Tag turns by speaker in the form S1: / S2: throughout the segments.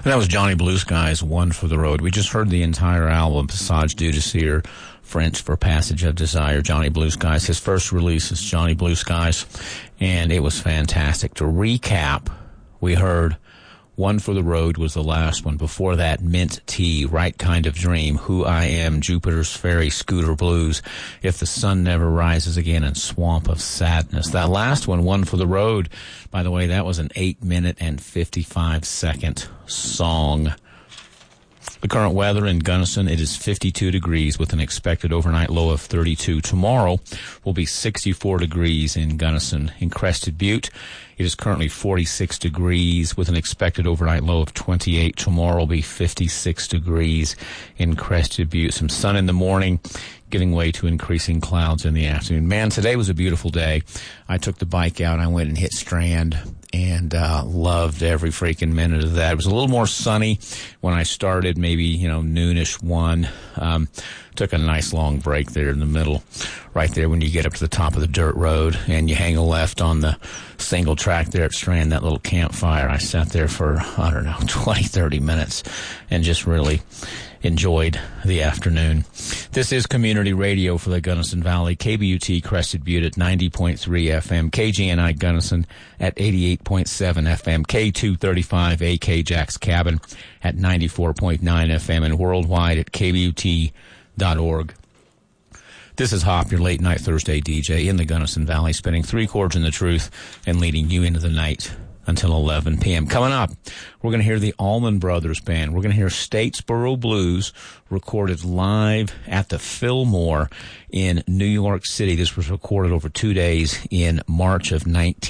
S1: That was Johnny Blue Skies, One for the Road. We just heard the entire album, Passage du Désir, French for Passage of Desire, Johnny Blue Skies. His first release is Johnny Blue Skies, and it was fantastic. To recap, we heard One for the Road was the last one. Before that, Mint Tea, Right Kind of Dream, Who I Am, Jupiter's Ferry, Scooter Blues, If the Sun Never Rises Again, and Swamp of Sadness. That last one, One for the Road, by the way, that was an 8-minute and 55-second song. The current weather in Gunnison, it is 52 degrees with an expected overnight low of 32. Tomorrow will be 64 degrees in Gunnison. In Crested Butte, it is currently 46 degrees with an expected overnight low of 28. Tomorrow will be 56 degrees in Crested Butte. Some sun in the morning, giving way to increasing clouds in the afternoon. Man, today was a beautiful day. I took the bike out. I went and hit Strand and loved every freaking minute of that. It was a little more sunny when I started, maybe, noonish 1. Took a nice long break there in the middle, right there when you get up to the top of the dirt road and you hang a left on the single track there at Strand, that little campfire. I sat there for, 20, 30 minutes and just really enjoyed the afternoon. This is community radio for the Gunnison Valley. KBUT Crested Butte at 90.3 FM. KGNI Gunnison at 88.7 FM. K235 AK Jack's Cabin at 94.9 FM. And worldwide at KBUT.org. This is Hop, your late night Thursday DJ in the Gunnison Valley, spinning 3 chords in the truth and leading you into the night until 11 p.m. Coming up, we're going to hear the Allman Brothers Band. We're going to hear Statesboro Blues recorded live at the Fillmore in New York City. This was recorded over 2 days in March of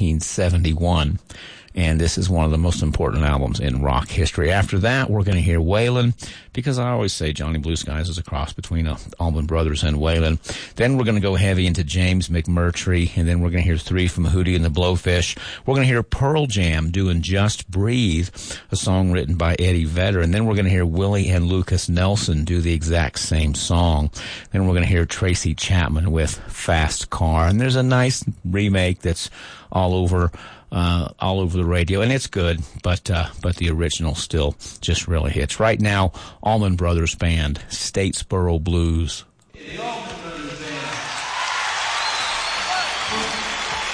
S1: 1971. And this is one of the most important albums in rock history. After that, we're going to hear Waylon, because I always say Johnny Blue Skies is a cross between Allman Brothers and Waylon. Then we're going to go heavy into James McMurtry, and then we're going to hear 3 from Hootie and the Blowfish. We're going to hear Pearl Jam doing Just Breathe, a song written by Eddie Vedder. And then we're going to hear Willie and Lucas Nelson do the exact same song. Then we're going to hear Tracy Chapman with Fast Car. And there's a nice remake that's all over the radio, and it's good, but the original still just really hits. Right now, Allman Brothers Band, Statesboro Blues.